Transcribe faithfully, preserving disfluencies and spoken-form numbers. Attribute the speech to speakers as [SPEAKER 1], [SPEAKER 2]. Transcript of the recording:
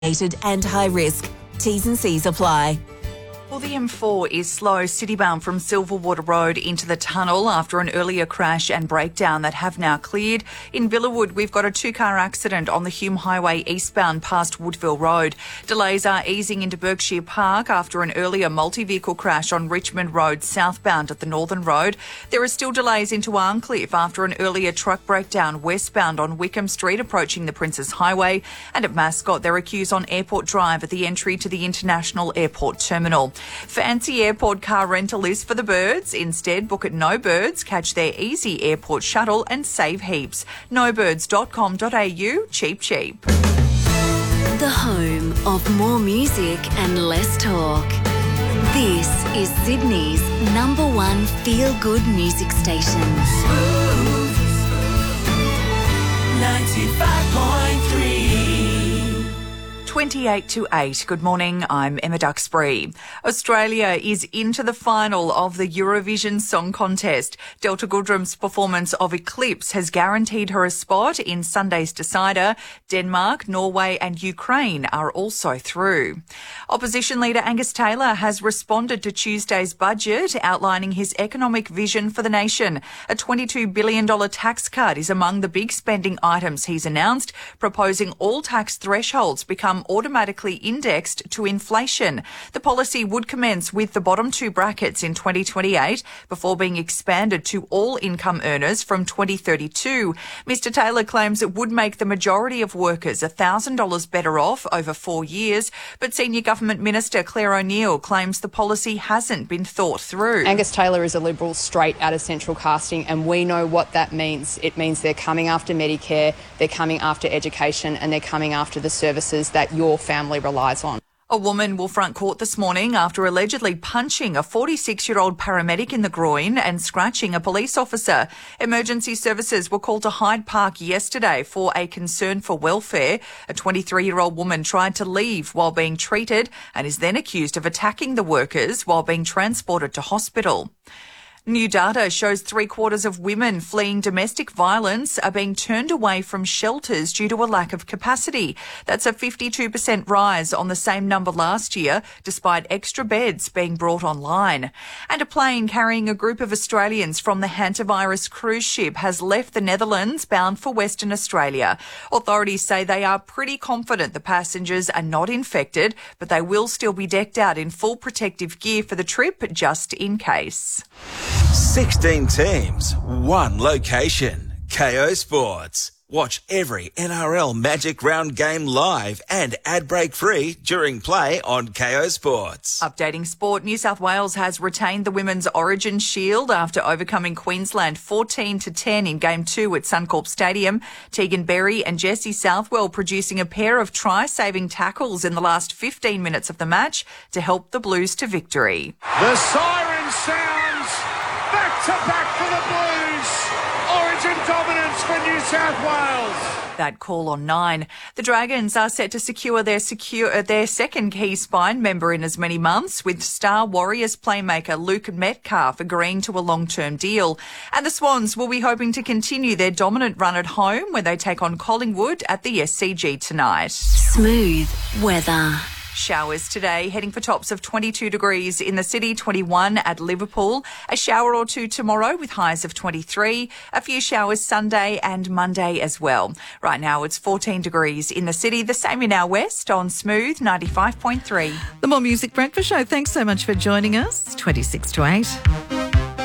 [SPEAKER 1] and high risk. T's and C's apply.
[SPEAKER 2] Well, the M four is slow citybound from Silverwater Road into the tunnel after an earlier crash and breakdown that have now cleared. In Villawood, we've got a two-car accident on the Hume Highway eastbound past Woodville Road. Delays are easing into Berkshire Park after an earlier multi-vehicle crash on Richmond Road southbound at the Northern Road. There are still delays into Arncliffe after an earlier truck breakdown westbound on Wickham Street approaching the Princes Highway. And at Mascot, there are queues on Airport Drive at the entry to the International Airport Terminal. Fancy airport car rental is for the birds. Instead, book at No Birds, catch their easy airport shuttle and save heaps. no birds dot com dot a u, cheap, cheap.
[SPEAKER 3] The home of more music and less talk. This is Sydney's number one feel-good music station.
[SPEAKER 4] Smooth ninety-five point three.
[SPEAKER 2] twenty-eight to eight. Good morning, I'm Emma Duxbury. Australia is into the final of the Eurovision Song Contest. Delta Goodrum's performance of Eclipse has guaranteed her a spot in Sunday's decider. Denmark, Norway and Ukraine are also through. Opposition leader Angus Taylor has responded to Tuesday's budget, outlining his economic vision for the nation. A twenty-two billion dollars tax cut is among the big spending items he's announced, proposing all tax thresholds become automatically indexed to inflation. The policy would commence with the bottom two brackets in twenty twenty-eight before being expanded to all income earners from twenty thirty-two. Mister Taylor claims it would make the majority of workers one thousand dollars better off over four years, but Senior Government Minister Claire O'Neill claims the policy hasn't been thought through.
[SPEAKER 5] Angus Taylor is a Liberal straight out of central casting, and we know what that means. It means they're coming after Medicare, they're coming after education, and they're coming after the services that your family relies on.
[SPEAKER 2] A woman will front court this morning after allegedly punching a forty-six-year-old paramedic in the groin and scratching a police officer. Emergency services were called to Hyde Park yesterday for a concern for welfare. A twenty-three-year-old woman tried to leave while being treated and is then accused of attacking the workers while being transported to hospital. New data shows three quarters of women fleeing domestic violence are being turned away from shelters due to a lack of capacity. That's a fifty-two percent rise on the same number last year, despite extra beds being brought online. And a plane carrying a group of Australians from the Hantavirus cruise ship has left the Netherlands bound for Western Australia. Authorities say they are pretty confident the passengers are not infected, but they will still be decked out in full protective gear for the trip just in case.
[SPEAKER 6] sixteen teams, one location. K O Sports. Watch every N R L Magic Round game live and ad break free during play on K O Sports.
[SPEAKER 2] Updating sport, New South Wales has retained the Women's Origin Shield after overcoming Queensland fourteen to ten in Game two at Suncorp Stadium. Tegan Berry and Jessie Southwell producing a pair of try-saving tackles in the last fifteen minutes of the match to help the Blues to victory.
[SPEAKER 7] The siren sounds. Back to back for the Blues. Origin dominance for New South Wales.
[SPEAKER 2] That call on nine. The Dragons are set to secure their secure uh, their second key spine member in as many months, with Star Warriors playmaker Luke Metcalf agreeing to a long-term deal. And the Swans will be hoping to continue their dominant run at home when they take on Collingwood at the S C G tonight.
[SPEAKER 3] Smooth weather.
[SPEAKER 2] Showers today, heading for tops of twenty-two degrees in the city, twenty-one at Liverpool. A shower or two tomorrow with highs of twenty-three. A few showers Sunday and Monday as well. Right now it's fourteen degrees in the city, the same in our west on Smooth ninety-five point three.
[SPEAKER 8] The More Music Breakfast Show. Thanks so much for joining us. twenty-six to eight.